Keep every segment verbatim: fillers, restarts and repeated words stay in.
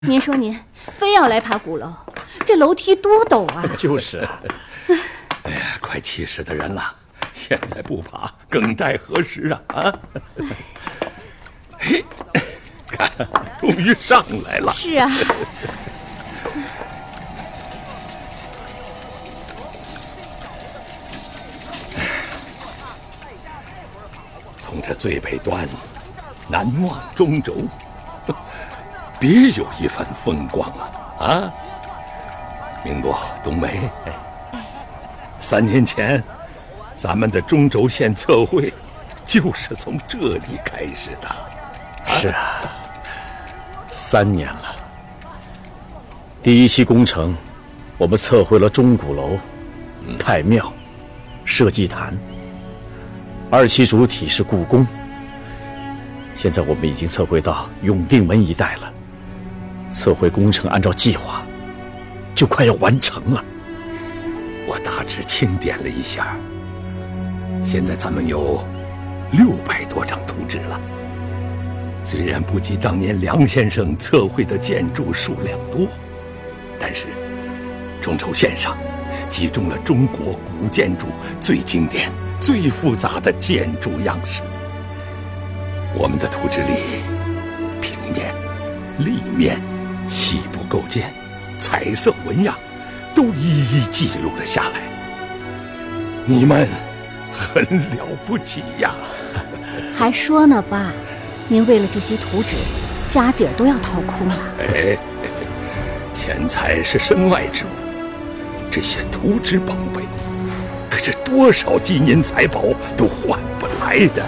您说您非要来爬鼓楼，这楼梯多陡啊！ 就是。 哎呀，快七十的人了，现在不爬，更待何时啊？啊！嘿，看，终于上来了。 是啊。 从这最北端南望中轴，别有一番风光啊！啊，明伯、冬梅，三年前咱们的中轴线测绘就是从这里开始的。 啊是啊，三年了。第一期工程，我们测绘了钟鼓楼、太庙、社稷坛。二期主体是故宫，现在我们已经测绘到永定门一带了。测绘工程按照计划，就快要完成了。 我大致清点了一下，现在咱们有六百多张图纸了。虽然不及当年梁先生测绘的建筑数量多，但是中轴线上集中了中国古建筑最经典、最复杂的建筑样式。我们的图纸里，平面、立面、细部构件、彩色纹样都一一记录了下来。你们很了不起呀！ 还说呢，爸，您为了这些图纸，家底儿都要掏空了。 哎，钱财是身外之物，这些图纸宝贝，可是多少金银财宝都换不来的。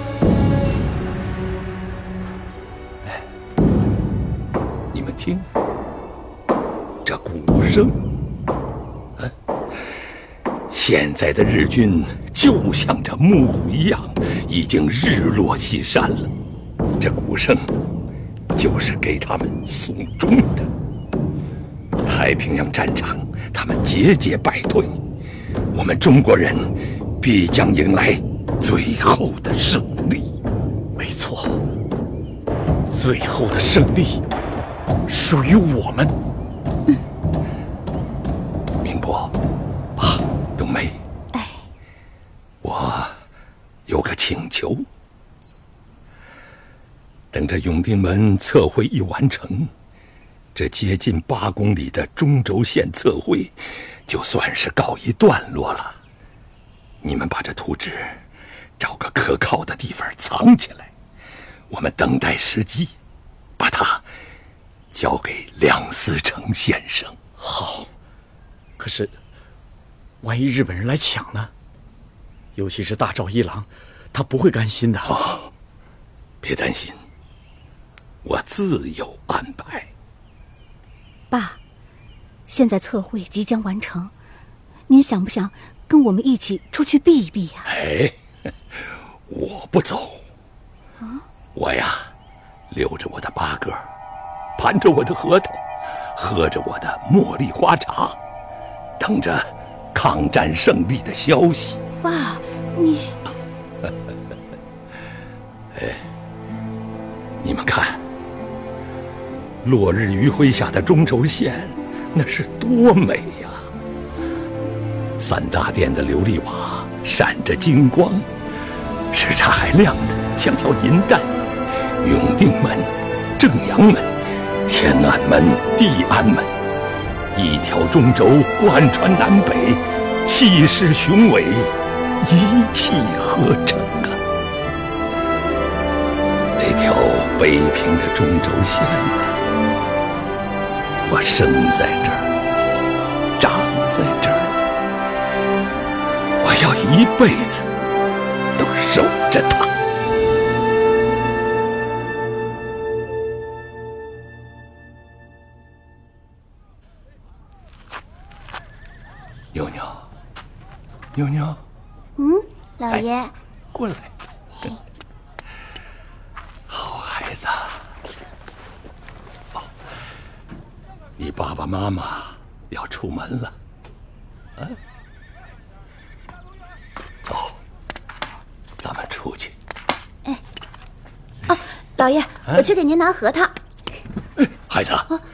哎，你们听，这鼓声，啊，现在的日军就像这木鼓一样，已经日落西山了。这鼓声就是给他们送终的。太平洋战场，他们节节败退，我们中国人必将迎来最后的胜利。 没错，最后的胜利属于我们。 嗯， 明伯，爸，冬梅， 哎， 我有个请求。等着永定门测绘一完成，这接近八公里的中轴线测绘就算是告一段落了。你们把这图纸找个可靠的地方藏起来，我们等待时机，把它交给梁思成先生。 好，可是万一日本人来抢呢？尤其是大赵一郎，他不会甘心的。 哦，别担心，我自有安排。 爸，现在测绘即将完成，您想不想跟我们一起出去避一避呀？ 哎，我不走。 啊？ 我呀，留着我的八哥，盘着我的核桃，喝着我的茉莉花茶，等着抗战胜利的消息。 爸，你…… 哎，你们看。落日余晖下的中轴线，那是多美呀！三大殿的琉璃瓦闪着金光，时差还亮得像条银带。永定门、正阳门、天安门、地安门，一条中轴贯穿南北，气势雄伟，一气呵成啊！这条北平的中轴线呢？我生在这儿，长在这儿，我要一辈子都守着它。妞妞，妞妞， 嗯，老爷，哎、 过来。好孩子。你爸爸妈妈要出门了，啊？走，咱们出去。 哎，哦，老爷，啊、我去给您拿核桃。 哎， 孩子，